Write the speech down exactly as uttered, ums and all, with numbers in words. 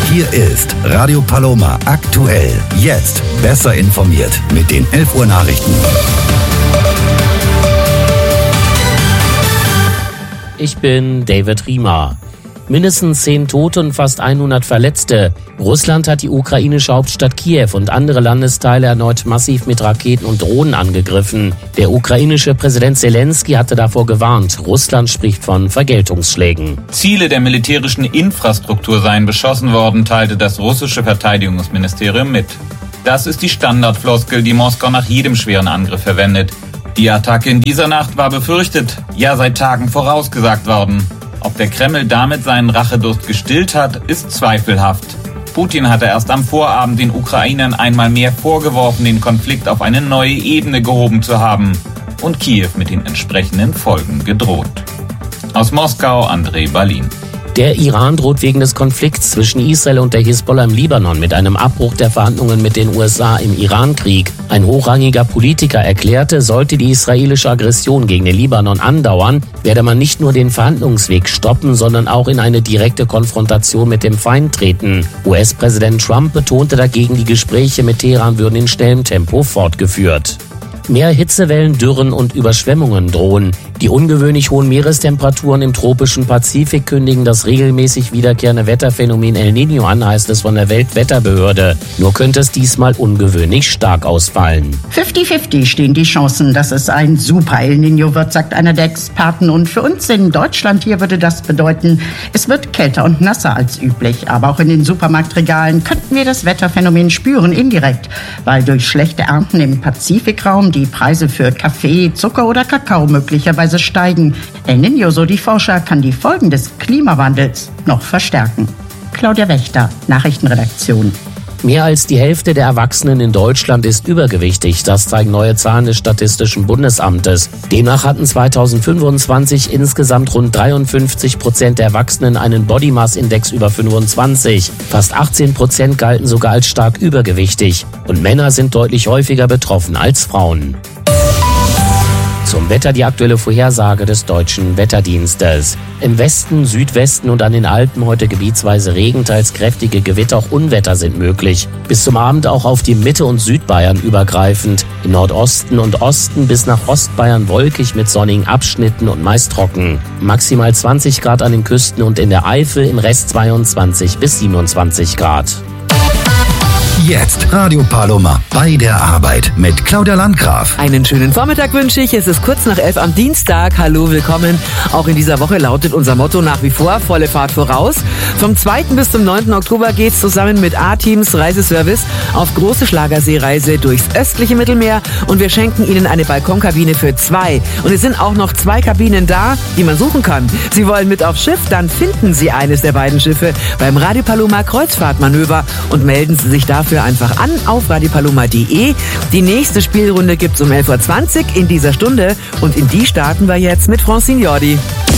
Hier ist Radio Paloma aktuell. Jetzt besser informiert mit den elf Uhr Nachrichten. Ich bin David Riemer. Mindestens zehn Tote und fast hundert Verletzte. Russland hat die ukrainische Hauptstadt Kiew und andere Landesteile erneut massiv mit Raketen und Drohnen angegriffen. Der ukrainische Präsident Zelensky hatte davor gewarnt. Russland spricht von Vergeltungsschlägen. Ziele der militärischen Infrastruktur seien beschossen worden, teilte das russische Verteidigungsministerium mit. Das ist die Standardfloskel, die Moskau nach jedem schweren Angriff verwendet. Die Attacke in dieser Nacht war befürchtet, ja seit Tagen vorausgesagt worden. Ob der Kreml damit seinen Rachedurst gestillt hat, ist zweifelhaft. Putin hatte erst am Vorabend den Ukrainern einmal mehr vorgeworfen, den Konflikt auf eine neue Ebene gehoben zu haben und Kiew mit den entsprechenden Folgen gedroht. Aus Moskau, André Balin. Der Iran droht wegen des Konflikts zwischen Israel und der Hisbollah im Libanon mit einem Abbruch der Verhandlungen mit den U S A im Irankrieg. Ein hochrangiger Politiker erklärte, sollte die israelische Aggression gegen den Libanon andauern, werde man nicht nur den Verhandlungsweg stoppen, sondern auch in eine direkte Konfrontation mit dem Feind treten. U S-Präsident Trump betonte dagegen, die Gespräche mit Teheran würden in schnellem Tempo fortgeführt. Mehr Hitzewellen, Dürren und Überschwemmungen drohen. Die ungewöhnlich hohen Meerestemperaturen im tropischen Pazifik kündigen das regelmäßig wiederkehrende Wetterphänomen El Niño an, heißt es von der Weltwetterbehörde. Nur könnte es diesmal ungewöhnlich stark ausfallen. fünfzig fünfzig stehen die Chancen, dass es ein super El Niño wird, sagt einer der Experten. Und für uns in Deutschland hier würde das bedeuten, es wird kälter und nasser als üblich. Aber auch in den Supermarktregalen könnten wir das Wetterphänomen spüren, indirekt, weil durch schlechte Ernten im Pazifikraum die Preise für Kaffee, Zucker oder Kakao möglicherweise steigen. El Niño, so die Forscher, kann die Folgen des Klimawandels noch verstärken. Claudia Wächter, Nachrichtenredaktion. Mehr als die Hälfte der Erwachsenen in Deutschland ist übergewichtig. Das zeigen neue Zahlen des Statistischen Bundesamtes. Demnach hatten zweitausendfünfundzwanzig insgesamt rund dreiundfünfzig Prozent der Erwachsenen einen Body Mass Index über fünfundzwanzig. Fast achtzehn Prozent galten sogar als stark übergewichtig. Und Männer sind deutlich häufiger betroffen als Frauen. Zum Wetter die aktuelle Vorhersage des Deutschen Wetterdienstes. Im Westen, Südwesten und an den Alpen heute gebietsweise Regen, teils kräftige Gewitter, auch Unwetter sind möglich. Bis zum Abend auch auf die Mitte- und Südbayern übergreifend. Im Nordosten und Osten bis nach Ostbayern wolkig mit sonnigen Abschnitten und meist trocken. Maximal zwanzig Grad an den Küsten und in der Eifel, im Rest zweiundzwanzig bis siebenundzwanzig Grad. Jetzt Radio Paloma bei der Arbeit mit Claudia Landgraf. Einen schönen Vormittag wünsche ich. Es ist kurz nach elf am Dienstag. Hallo, willkommen. Auch in dieser Woche lautet unser Motto nach wie vor volle Fahrt voraus. Vom zweiten bis zum neunten Oktober geht's zusammen mit A-Teams Reiseservice auf große Schlagerseereise durchs östliche Mittelmeer und wir schenken Ihnen eine Balkonkabine für zwei. Und es sind auch noch zwei Kabinen da, die man suchen kann. Sie wollen mit aufs Schiff? Dann finden Sie eines der beiden Schiffe beim Radio Paloma Kreuzfahrtmanöver und melden Sie sich dafür einfach an auf radio paloma punkt de. Die nächste Spielrunde gibt's um elf Uhr zwanzig in dieser Stunde und in die starten wir jetzt mit Francine Jordi.